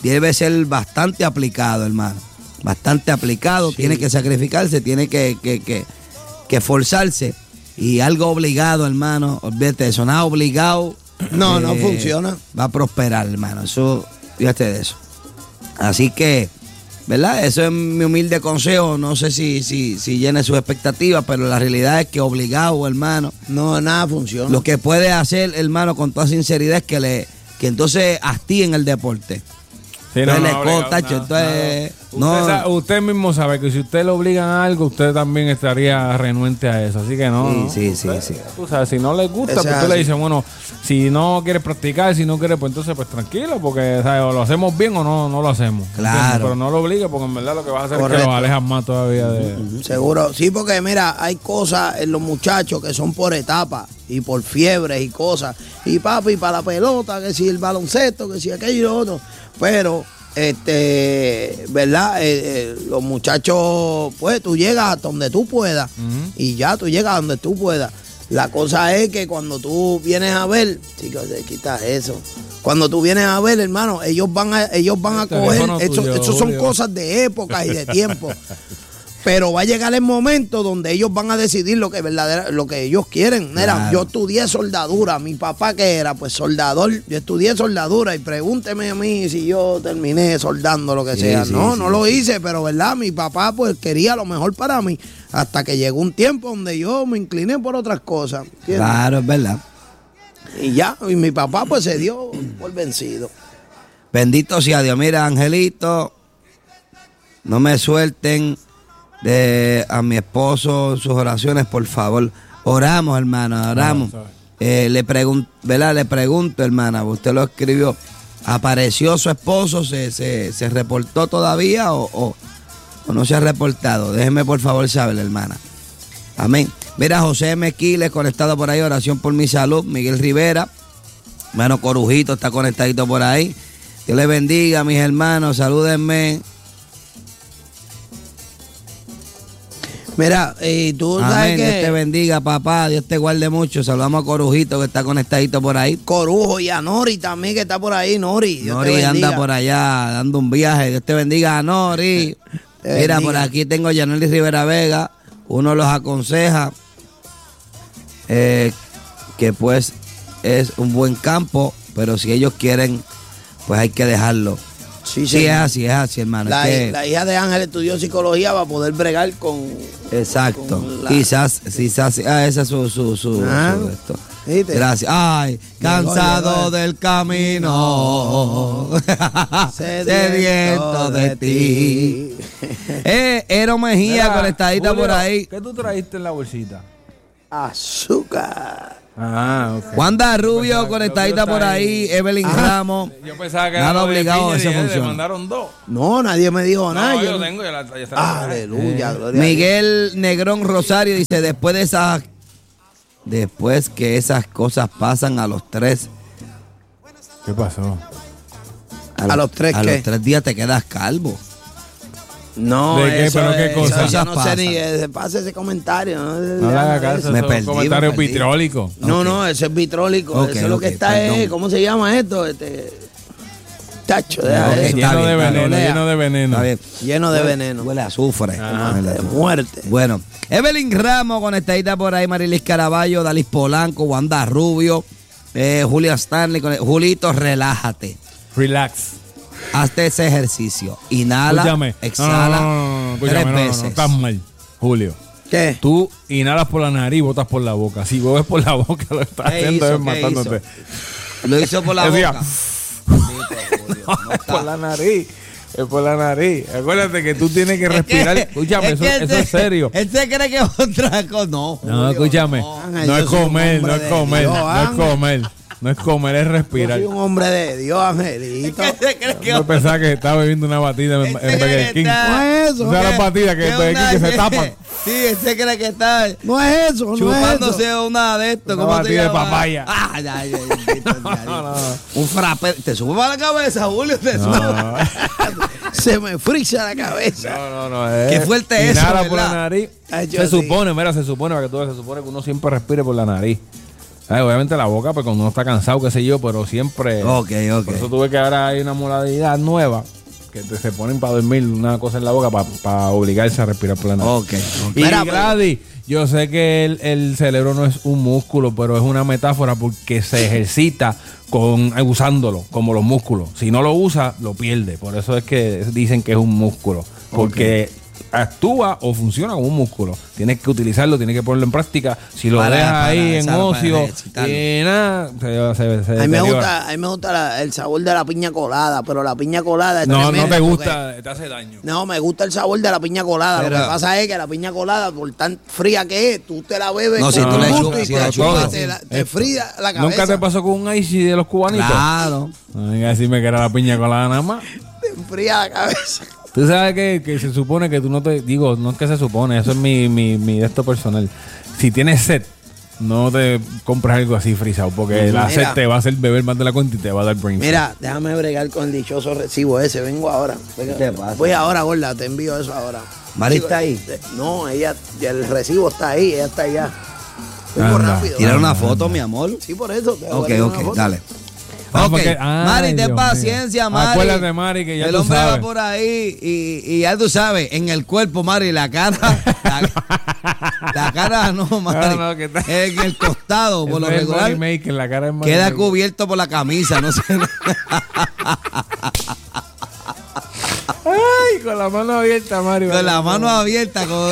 debe ser bastante aplicado, hermano. Bastante aplicado, sí. Tiene que sacrificarse, tiene que, que, que, que esforzarse. Y algo obligado, hermano, olvídate de eso, nada obligado. No, eh, no funciona. Va a prosperar, hermano, eso, fíjate de eso. Así que, ¿verdad? Eso es mi humilde consejo, no sé si, si, si llene sus expectativas, pero la realidad es que obligado, hermano. No, nada funciona. Lo que puede hacer, hermano, con toda sinceridad es que le que entonces hastíen el deporte. Sí, no, entonces no, le obligado, contacho, nada, entonces nada. no. Usted, sabe, usted mismo sabe que si usted lo obligan a algo, usted también estaría renuente a eso. Así que no. Sí, no. sí, usted, sí, sí. Tú sabes, si no le gusta, Ese pues tú así. le dices, bueno, si no quieres practicar, si no quieres, pues entonces, pues tranquilo, porque ¿sabes? O lo hacemos bien o no, no lo hacemos. Claro. ¿Entiendes? Pero no lo obligue, porque en verdad lo que vas a hacer Correcto. es que los alejas más todavía de. Seguro, sí, porque mira, hay cosas en los muchachos que son por etapas y por fiebres y cosas. Y papi, para la pelota, que si el baloncesto, que si aquello y lo otro. Pero, este, ¿verdad? Eh, eh, los muchachos, pues tú llegas hasta donde tú puedas Uh-huh. y ya tú llegas a donde tú puedas. La cosa es que cuando tú vienes a ver, chicos, te quitas eso. Cuando tú vienes a ver, hermano, ellos van a, ellos van a El coger, teléfono eso, tuyo, eso son Julio. cosas de época y de tiempo. Pero va a llegar el momento donde ellos van a decidir lo que verdadera, lo que ellos quieren. Mira, Claro. yo estudié soldadura. Mi papá, que era? Pues soldador. Yo estudié soldadura y pregúnteme a mí si yo terminé soldando lo que Sí, sea. sí, no, sí, no lo sí. hice, pero verdad, mi papá pues quería lo mejor para mí. Hasta que llegó un tiempo donde yo me incliné por otras cosas. ¿Entiendes? Claro, es verdad. Y ya, y mi papá pues se dio por vencido. Bendito sea Dios. Mira, Angelito, no me suelten de a mi esposo sus oraciones, por favor. Oramos, hermano, oramos. Claro, Eh, le pregunto, ¿verdad? Le pregunto, hermana, usted lo escribió. ¿Apareció su esposo? ¿Se, se, se reportó todavía o, o, o no se ha reportado? Déjeme, por favor, saber, hermana. Amén. Mira, José Mequiles conectado por ahí, oración por mi salud. Miguel Rivera, hermano Corujito está conectadito por ahí. Dios les bendiga, mis hermanos, salúdenme. Mira, y tú sabes Amén, Dios te que bendiga, papá, Dios te guarde mucho. Saludamos a Corujito que está conectadito por ahí. Corujo y a Nori también, que está por ahí, Nori. Dios te Nori bendiga. anda por allá dando un viaje. Dios te bendiga a Nori. Te Mira, bendiga. por aquí tengo a Yaneli Rivera Vega. Uno los aconseja eh, que pues es un buen campo, pero si ellos quieren, pues hay que dejarlo. Sí, Sí, sí. es así, es así, hermano. La, es que- la hija de Ángel estudió psicología para poder bregar con... Exacto. con la- Quizás, quizás, ah, esa es su, su, su, Ah, su esto. ¿viste? Gracias. Ay, cansado llegó. del camino, sediento de ti. Eh, Ero Mejía Mira, conectadita Julio, por ahí. ¿Qué tú trajiste en la bolsita? Azúcar. Ah, ok. Wanda Rubio Pensaba que conectadita otro por está ahí. ahí. Evelyn Ramos. Yo pensaba que Nada era lo de obligado, piña, esa dije, funciona. Le mandaron dos. No, nadie me dijo nada. No, yo yo no- tengo, ya la, ya está la- Aleluya, Eh. gloria a Miguel Negrón Rosario dice, después de esas, después que esas cosas pasan a los tres, ¿Qué pasó? ¿A los tres a qué? los tres días te quedas calvo. No, ¿De qué? eso ¿Pero qué es- cosa? eso yo no Cosas sé ni pasan. que se pase ese comentario. No, No le hagas caso, Me esos perdí, comentarios me perdí. vitrólicos. No, Ok. no, eso es vitrólico. Ok, eso es lo ok, que está perdón. es, ¿cómo se llama esto? Este, tacho, deja Ok, eso. está Lleno bien, de está veneno, bien. lleno de veneno. Está bien. Lleno de veneno. Huele a azufre. Ah. Huele a De azufre. muerte. Bueno, Evelyn Ramos conectadita por ahí, Marilis Caraballo, Dalis Polanco, Wanda Rubio, eh, Julia Stanley, con- Julito, relájate. Relax. Hazte ese ejercicio. Inhala, Escúchame. exhala No, no, no, no, no, tres escúchame, no, no, veces. no, estás mal, Julio. ¿Qué? Tú inhalas por la nariz y botas por la boca. Si bebes por la boca, lo estás ¿Qué haciendo hizo? es ¿Qué matándote. Lo hizo por la Decía, boca. No, es por la nariz. Es por la nariz. Acuérdate que tú tienes que respirar. Es que- Escúchame, es eso, que él eso se- es serio. Él se cree que es otra cosa. No, No, Julio, escúchame. no. Ángel, No yo es soy un comer, hombre no es de comer, Dios, no es Ángel. comer. No es comer, es Yo respirar. soy un hombre de Dios, Angelito. Es que se cree que Yo pensaba que estaba bebiendo una batida en, Él en se cree Burger que King. está- No es eso. O sea, las batidas que en es Burger King que una- se tapan. Sí, él se cree que está No es eso, no es eso. chupándose una de estos. Una ¿Cómo se batida de llama? papaya. Ah, ya, ya, ya, bendito sea Dios. no, no. Un frappe. Te sube para la cabeza, Julio. Te sube. No, Se me frisa la cabeza. no, no, no. es- Qué fuerte eso, inhala por la ¿verdad? nariz. Ay, yo Se sí. supone, mira, se supone, para que tú veas, se supone que uno siempre respire por la nariz. Ay, obviamente la boca, pues cuando uno está cansado, qué sé yo, pero siempre. Ok, ok. Por eso tuve que ahora hay una modalidad nueva que te, se ponen para dormir una cosa en la boca para pa obligarse a respirar por la nariz. Ok. Y Mira, Gladys, yo sé que el, el cerebro no es un músculo, pero es una metáfora porque se ejercita con usándolo, como los músculos. Si no lo usa, lo pierde. Por eso es que dicen que es un músculo. Porque actúa o funciona como un músculo. Tienes que utilizarlo, tienes que ponerlo en práctica. Si lo Para- dejas para ahí en para ocio ejercitarlo. y nada, se, se, se A mí me deteriora. gusta, a mí me gusta la- el sabor de la piña colada, pero la piña colada es No, no tremenda te porque- gusta, te hace daño. No, me gusta el sabor de la piña colada. Pero- Lo que pasa es que la piña colada, por tan fría que es, tú te la bebes No, con si tú le gusto chupas- y si te le la chupas, chupas, sí. te, la- te Esto. fría la cabeza. ¿Nunca te pasó con un icy de los cubanitos? Claro. Venga, decirme que era la piña colada nada más. Te enfría la cabeza. Tú sabes que, que se supone que tú no te... Digo, no es que se supone, eso es mi, mi, mi de esto personal. Si tienes sed, no te compras algo así frisado, porque la Mira. sed te va a hacer beber más de la cuenta y te va a dar brain fog. Mira, déjame bregar con el dichoso recibo ese. Vengo ahora. Venga. ¿Qué pasa? Voy ahora, gorda. Te envío eso ahora. ¿Mari Chico, está ahí? eh, No, ella, el recibo está ahí. Ella está allá. Vengo Anda. rápido. Tirar dale. una foto, mi amor. Sí, por eso. te voy a Ok, tirar una ok, foto. dale. Ah, Ok, porque- ay, Mari, ten Dios mío. paciencia, Mari. Acuérdate, Mari, que ya el tú hombre sabes. va por ahí y, y ya tú sabes, en el cuerpo, Mari, la cara, la, la cara no, Mari, No, no, que está- en el costado, por lo Ese es regular, body maker, la cara es body queda maker. cubierto por la camisa, no sé. Ay, con la mano abierta, Mario. Con la mano abierta. Como...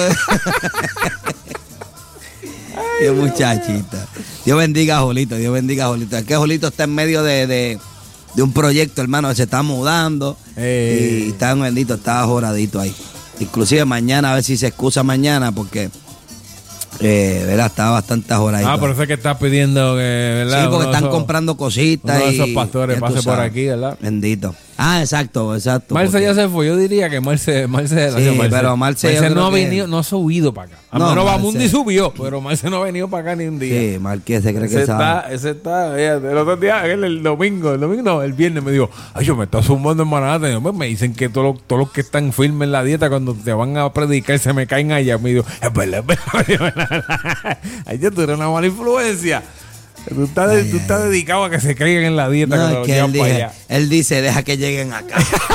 Qué muchachita. Dios bendiga a Jolito, Dios bendiga a Jolito. Es que Jolito está en medio de, de, de un proyecto, hermano, se está mudando. Eh. Y está bendito, está joradito ahí. Inclusive mañana, a ver si se excusa mañana, porque eh, ¿verdad? Está bastante joradito. Ah, por eso es que estás pidiendo que, ¿verdad? Sí, porque Uno de están esos- comprando cositas. uno de y esos pastores ya tú pase por sabes. aquí, ¿verdad? Bendito. Ah, exacto, exacto. Marce porque- ya se fue. Yo diría que Marce, Marce, Sí, pero Marce yo no creo ha que- venido, no ha subido para acá. A No, menos Marce- Bamundi subió, pero Marce no ha venido para acá ni un día. Sí, Marqués se cree Ese que sabe. está, ese está, fíjate, el otro día, el, el domingo, el domingo no, el viernes me dijo, ay, yo me estoy zumbando en Manhattan. Y yo, "Pues, me dicen que todos los, todos los que están firmes en la dieta, cuando te van a predicar, se me caen allá. Me dijo, es verdad, es verdad. Ay, yo, tú eres una mala influencia. Tú estás, Ay, tú ay, estás dedicado a que se caigan en la dieta No, cuando es los que llevan él, para dije- allá. él dice, deja que lleguen acá.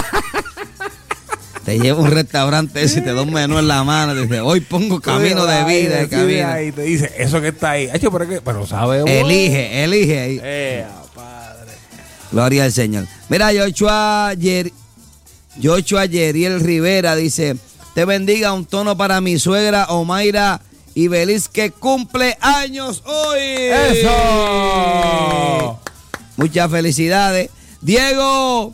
Te lleva a un restaurante ese y te da un menú en la mano. Dice, hoy pongo camino de vida. Y camino. te dice, eso que está ahí. Hecho, pero, qué? pero sabe uno. Elige, elige ahí. Eh, padre. Gloria al Señor. Mira, Joshua, Yer, Joshua Yeriel Rivera dice, te bendiga, un tono para mi suegra Omaira y Belis, que cumple años hoy. ¡Eso! Muchas felicidades. Diego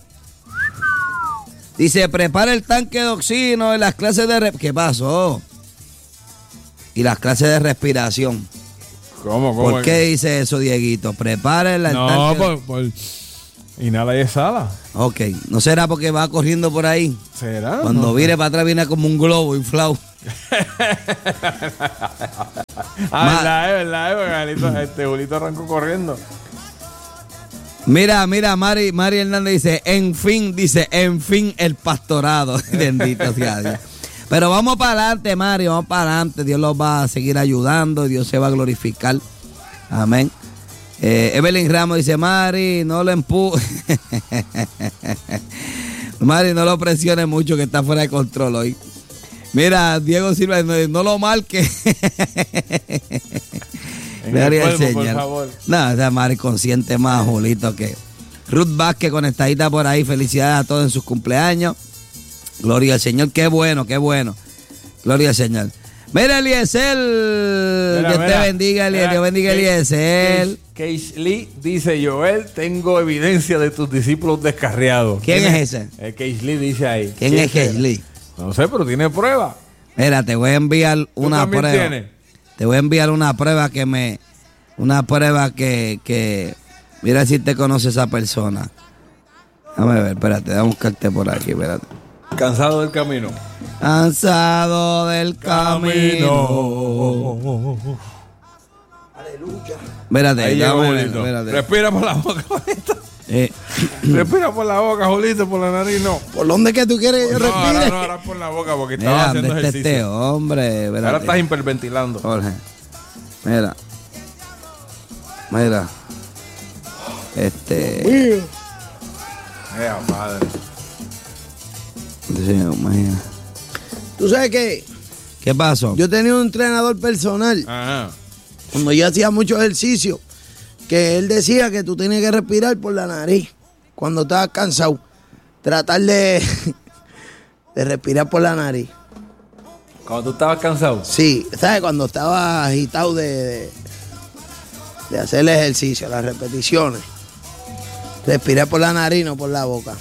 dice, prepara el tanque de oxígeno en las clases de... re- ¿Qué pasó? Y las clases de respiración. ¿Cómo, cómo? ¿Por qué dice eso, Dieguito? Prepara el No, tanque... por, por... Inhala y exhala. Ok, ¿no será porque va corriendo por ahí? ¿Será? Cuando No. viene para atrás viene como un globo inflado. Ah, Ma- verdad, es verdad, es verdad. Julito- Este Julito arrancó corriendo. Mira, mira, Mari, Mari Hernández dice, en fin, dice, en fin el pastorado. Bendito sea Dios. Pero vamos para adelante, Mari, vamos para adelante. Dios los va a seguir ayudando, Dios se va a glorificar. Amén. Eh, Evelyn Ramos dice, Mari, no lo empujes. Mari, no lo presiones mucho que está fuera de control hoy. Mira, Diego Silva, no, no lo marque. En Gloria el al cuerpo, por Señor. favor. No, esa Mari consciente más, Julito, que Ruth Vázquez conectadita por ahí. Felicidades a todos en sus cumpleaños. Gloria al Señor, qué bueno, qué bueno. Gloria al Señor. Mira, Eliezer, Mira, Dios te mira, bendiga, Eliezer, mira, Dios bendiga, Ke- Eliezer. Case Lee dice, Joel, tengo evidencia de tus discípulos descarriados. ¿Quién es ese? El Case Lee dice ahí. ¿Quién es será? Kesley? No sé, pero tiene prueba. Mira, te voy a enviar una también prueba. tienes? Te voy a enviar una prueba que me, una prueba que, que, mira si te conoce esa persona. Déjame ver, espérate, déjame buscarte por aquí, espérate. Cansado del camino. Cansado del camino. Espérate, Ahí llegó déjame ver, Julito. espérate. Respira por la boca, Julito. Eh, Respira por la boca, Julito, por la nariz no. ¿Por dónde que tú quieres que yo No, ahora respire? no, ahora por la boca porque estaba mira, haciendo ¿dónde está este ejercicio. hombre? Espérate. Ahora estás hiperventilando. Jorge, mira. Mira. Este. Eh, padre. Sí, imagina. ¿Tú sabes qué? ¿Qué pasó? Yo tenía un entrenador personal Ajá. cuando yo hacía mucho ejercicio, que él decía que tú tienes que respirar por la nariz cuando estabas cansado. Tratar de, de respirar por la nariz. Cuando tú estabas cansado. Sí, ¿sabes? Cuando estaba agitado de, de, de hacer el ejercicio, las repeticiones. Respirar por la nariz, no por la boca.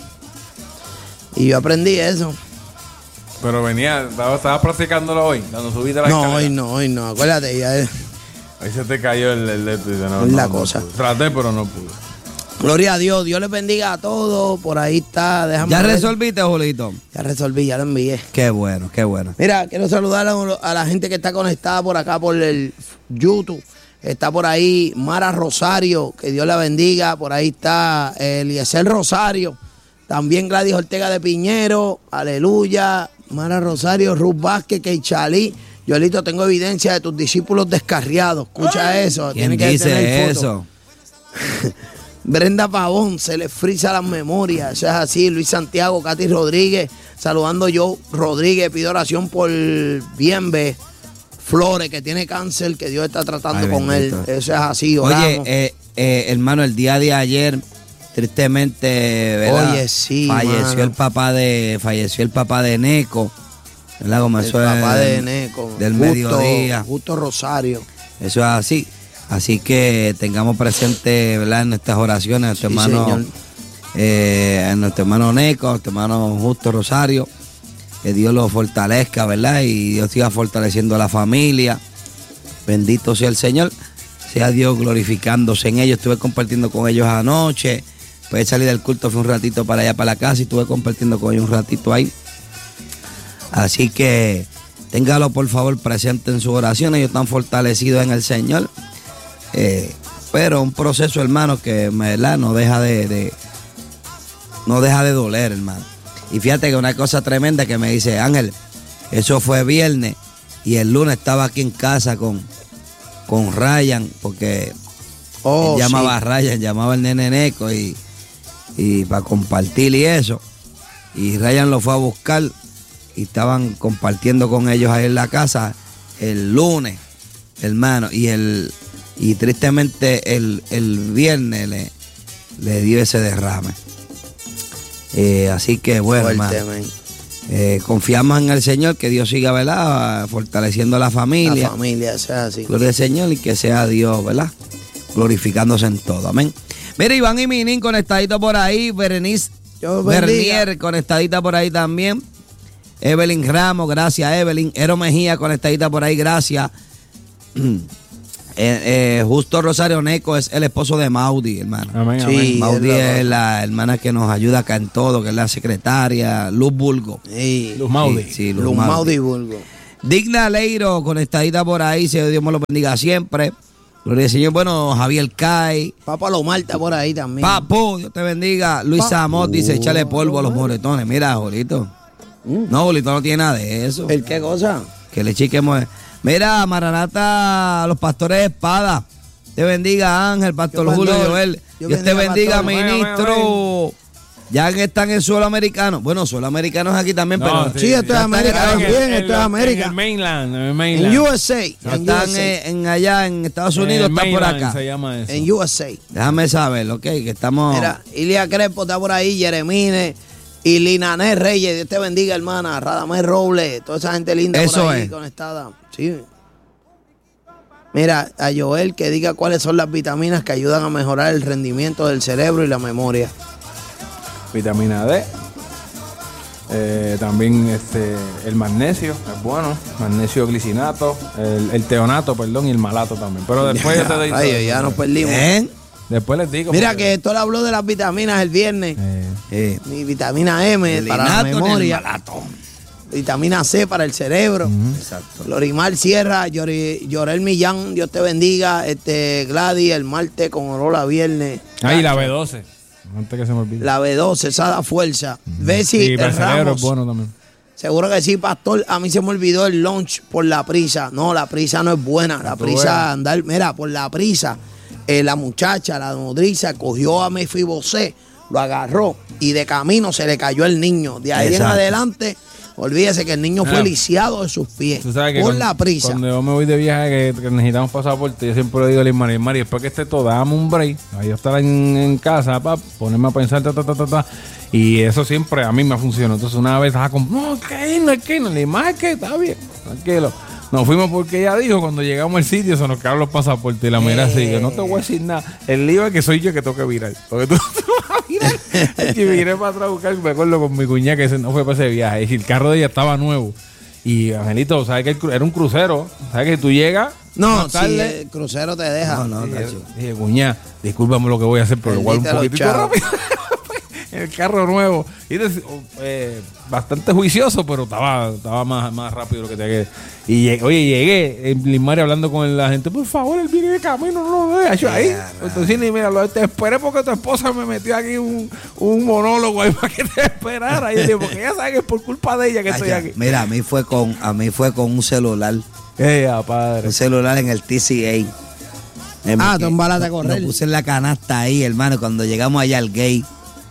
Y yo aprendí eso. Pero venía, estabas estaba practicándolo hoy, cuando subiste la No, escalera. hoy no, hoy no. Acuérdate, ya es. Ahí se te cayó el, el, el, el- no, Es la no, no cosa. pude. Traté, pero no pude. Gloria a Dios, Dios les bendiga a todos. Por ahí está, déjame ¿Ya ver. resolviste, Julito? Ya resolví, ya lo envié. Qué bueno, qué bueno. Mira, quiero saludar a, a la gente que está conectada por acá por el YouTube. Está por ahí Mara Rosario, que Dios la bendiga. Por ahí está Eliezer Rosario. También Gladys Ortega de Piñero. Aleluya. Mara Rosario, Ruth Vázquez, Keichalí. Yoelito, tengo evidencia de tus discípulos descarriados. Escucha eso. ¿Quién Tiene que dice tener foto. eso? Brenda Pavón, se le frisa las memorias. Eso es así. Luis Santiago, Katy Rodríguez. Saludando yo, Rodríguez. Pido oración por Bienve Flores, que tiene cáncer, que Dios está tratando Ay, con bendito. él. Eso es así. Oramos. Oye, eh, eh, hermano, el día de ayer, tristemente, ¿verdad? Oye, sí, falleció mano. el papá de, falleció el papá de Neco, ¿verdad? Como el eso papá es de Neco. del Justo- mediodía. Justo Rosario. Eso es así. Así que tengamos presente, ¿verdad? En nuestras oraciones, a nuestro Sí, hermano, señor. eh, a nuestro hermano Neco, a nuestro hermano Justo Rosario. Que Dios los fortalezca, ¿verdad? Y Dios siga fortaleciendo a la familia. Bendito sea el Señor. Sea Dios glorificándose en ellos. Estuve compartiendo con ellos anoche. Después de salir del culto, fui un ratito para allá, para la casa, y estuve compartiendo con ellos un ratito ahí. Así que téngalo, por favor, presente en sus oraciones. Ellos están fortalecidos en el Señor. Eh, pero un proceso, hermano, que ¿verdad? no deja de, de no deja de doler, hermano. Y fíjate que una cosa tremenda que me dice Ángel, eso fue viernes y el lunes estaba aquí en casa con, con Ryan, porque Oh, él llamaba sí. a Ryan, llamaba al nene Neco y, y para compartir y eso. Y Ryan lo fue a buscar y estaban compartiendo con ellos ahí en la casa el lunes, hermano. Y el y tristemente el, el viernes le, le dio ese derrame. Eh, así que bueno, Fuerte, hermano, men. eh, confiamos en el Señor, que Dios siga, ¿verdad? Fortaleciendo a la familia. La familia, eso es así. Gloria al Señor y que sea Dios, ¿verdad? Glorificándose en todo, amén. Mira, Iván y Minin conectadito por ahí, Berenice Dios bendiga. Bernier conectadita por ahí también, Evelyn Ramos, gracias Evelyn, Ero Mejía conectadita por ahí, gracias. Eh, eh, Justo Rosario Neco es el esposo de Maudi, hermano. Amén, Sí. amén. Maudi es la- es la hermana que nos ayuda acá en todo, que es la secretaria, Luz Bulgo. Sí. Luz Maudi. Sí, sí, Luz Luz Maudi. Maudi Bulgo. Digna Leiro, conectadita por ahí, se Dios me lo bendiga siempre. Gloria al Señor. Bueno, Javier Cay, Papa Lomar está por ahí también. Papo, Dios te bendiga. Luis Papo. Amot dice, échale polvo a los moretones. Mira, Jolito. No, Jolito no tiene nada de eso. ¿El qué cosa? Que le chiquemos. Mira, Maranata, los pastores de espada. Te bendiga, Ángel, Pastor Dios Julio bendiga, Joel. Dios Dios te bendiga, bendiga, pastor. Amén, ministro. Ya que están en suelo americano. Bueno, suelo americano es aquí también, No, pero Sí, esto es ya América están en el- también, en esto es lo- América. En el mainland, en el mainland. En U S A. no En están U S A. en, en allá en Estados Unidos, En el están por mainland acá. se llama eso. En U S A. Déjame saber, ok, que estamos. Mira, Ilia Crespo está por ahí, Jeremine y Linané Reyes. Dios te bendiga, hermana. Radamés Robles, toda esa gente linda Eso por ahí es. conectada. Sí. Mira, a Joel que diga cuáles son las vitaminas que ayudan a mejorar el rendimiento del cerebro y la memoria. Vitamina D. Eh, también este, el magnesio es bueno. Magnesio glicinato. El, el teonato, perdón, y el malato también. Pero después yo te doy todo Ay, eso. ya nos perdimos. ¿Eh? Después les digo. Mira porque- que esto le habló de las vitaminas el viernes. Eh, Eh, Mi vitamina M el para la linato ni el memoria. malato. Vitamina C para el cerebro. Exacto. Lorimar Sierra, Llori- Llorel Millán, Dios te bendiga. Este Gladys, el martes con olor a viernes. Ahí la B doce. Antes que se me olvide. La B doce, esa da fuerza. Bessie Sí, para el cerebro Ramos. es bueno también. Seguro que sí, pastor. A mí se me olvidó el lunch por la prisa. No, la prisa no es buena. La tú prisa, ves. andar, mira, por la prisa. eh, la muchacha, la nodriza, cogió a Mefibosé, lo agarró y de camino se le cayó el niño. De ahí Exacto. en adelante, olvídese que el niño fue Ah. lisiado de sus pies Tú sabes que por cuando- la prisa. Cuando yo me voy de viaje, que, que necesitamos pasaporte, yo siempre le digo a Lismari, Mari, después que esté todo, dame un break. Ahí yo estar en, en casa, pa, ponerme a pensar, ta, ta, ta, ta, ta. Y eso siempre a mí me funcionó. Entonces una vez estaba con, no, es que no, es que no, le más que está bien, tranquilo. Nos fuimos porque ella dijo, cuando llegamos al sitio, se nos quedaron los pasaportes. Y la mira así, que no te voy a decir nada. El lío es que soy yo que tengo que virar. Porque tú, tú vas a virar. Es que miré para atrás a buscar, me acuerdo con mi cuñada que ese no fue para ese viaje. Y el carro de ella estaba nuevo. Y Angelito, ¿sabes que el cru- era un crucero? ¿Sabes que tú llegas? No, más si tarde, el crucero te deja. No, no, Dije, tacho. dije, cuñá, discúlpame lo que voy a hacer, pero igual un Bendito los poquitito chavos. rápido. El carro nuevo. Y des- eh, bastante juicioso, pero estaba, estaba más, más rápido lo que tenía que. Y llegué- oye, llegué en Lismari hablando con la gente, por favor, él viene de camino, no lo dejes ahí. Entonces, ni mira, lo, te esperé porque tu esposa me metió aquí un, un monólogo ahí para que te esperara. Y yo digo, porque ella sabe que es por culpa de ella que estoy Tacho, aquí. mira, a mí fue con, a mí fue con un celular. Ella, padre. Un celular en el T C A. Ah, tú embalaste a correr. Lo puse en la canasta ahí, hermano. Cuando llegamos allá al gate.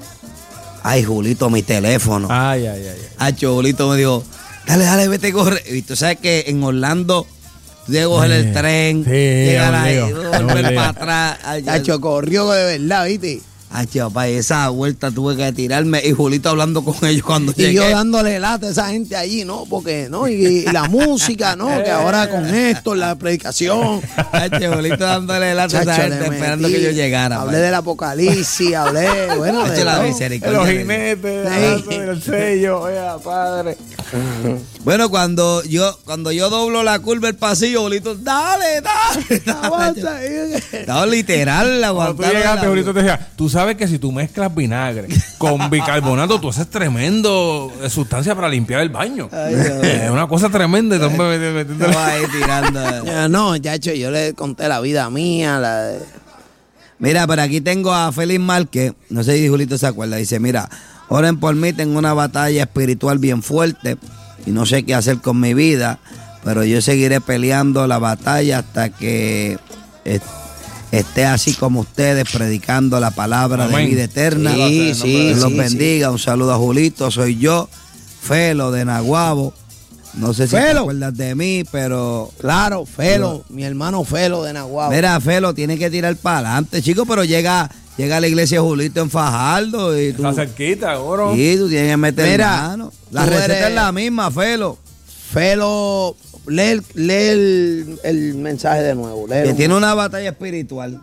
Ay, Julito, mi teléfono. Ay, ay, ay. ay. Hacho, Julito me dijo, dale, dale, vete, corre. Y tú sabes que en Orlando, tú debes coger el Sí, tren, sí, llegar es un ahí, lío, volver es un lío. para atrás. Ay, Tacho, corrió de verdad, ¿viste? Hacho, papá, y esa vuelta tuve que tirarme. Y Julito hablando con ellos cuando Y llegué. yo dándole lata a esa gente allí, ¿no? Porque, ¿no? Y, y la música, ¿no? Que ahora con esto, la predicación. Hacho, Julito dándole lata a esa Chacho, gente le esperando metí, que yo llegara. Hablé pa. del apocalipsis, hablé, bueno, de Hacho, la todo. misericordia Los de Dios. jinetes, Sí. hablando del sello, oye, padre. Bueno, cuando yo cuando yo doblo la curva del pasillo, Julito, dale, dale. dale. Aguanta, ahí. Estaba literal, la Cuando tú aguantaba llegaste, la- Julito te decía, tú sabes que si tú mezclas vinagre con bicarbonato, tú haces tremendo eh, sustancia para limpiar el baño. Ay, Dios. Es una cosa tremenda. y tú me- me- me- me- Estaba ahí tirando. Ya, no, chacho, yo le conté la vida mía, la de... Mira, pero aquí tengo a Félix Márquez, no sé si Julito se acuerda, dice, mira, oren por mí, tengo una batalla espiritual bien fuerte y no sé qué hacer con mi vida, pero yo seguiré peleando la batalla hasta que est- esté así como ustedes, predicando la palabra Amén. de vida eterna. Sí, sí, Dios los sí, bendiga, un saludo a Julito, soy yo, Felo de Naguabo. No sé si te Felo. acuerdas de mí, pero Claro, Felo, mi hermano Felo de Nahuatl. mira, Felo, tiene que tirar para adelante, chico, pero llega, llega a la iglesia Julito en Fajardo y tú, Está cerquita, oro. y tú tienes que meter Mira, mano. La tú receta eres- es la misma, Felo. Felo, lee, el, lee el, el mensaje de nuevo. Que léelo. tiene una batalla espiritual,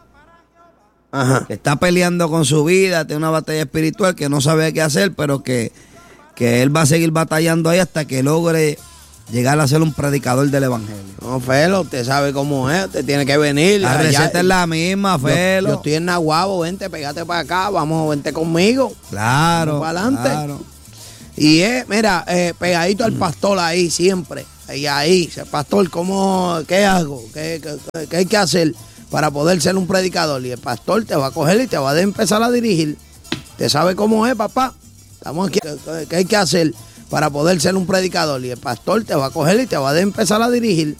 Ajá. que está peleando con su vida, tiene una batalla espiritual que no sabe qué hacer, pero que, que él va a seguir batallando ahí hasta que logre llegar a ser un predicador del evangelio. No, Felo, usted sabe cómo es, usted tiene que venir. La allá- receta es la misma, Yo- Felo. Yo, estoy en Nahuabo, vente, pégate para acá, vamos, vente conmigo. Claro, Vamos pa'lante. claro. Y es, mira, eh, pegadito al pastor ahí siempre. Y ahí, dice, pastor, ¿cómo, qué hago? ¿Qué, qué, qué hay que hacer para poder ser un predicador? Y el pastor te va a coger y te va a empezar a dirigir. ¿Usted sabe cómo es, papá? Estamos aquí. ¿Qué, qué hay que hacer para poder ser un predicador? Y el pastor te va a coger y te va a empezar a dirigir.